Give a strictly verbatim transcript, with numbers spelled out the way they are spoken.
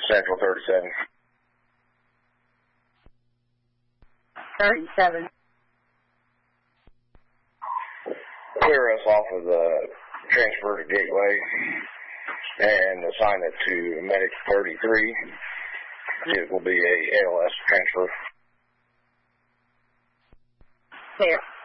Central thirty-seven. thirty-seven. Clear us off of the transfer to Gateway and assign it to Medic thirty-three. It will be a A L S transfer. Clear.